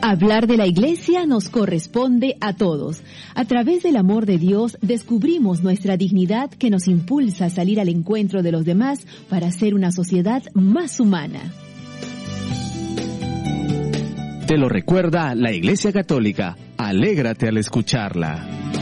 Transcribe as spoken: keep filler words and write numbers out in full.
Hablar de la Iglesia nos corresponde a todos. A través del amor de Dios descubrimos nuestra dignidad que nos impulsa a salir al encuentro de los demás para ser una sociedad más humana. Te lo recuerda la Iglesia Católica. Alégrate al escucharla.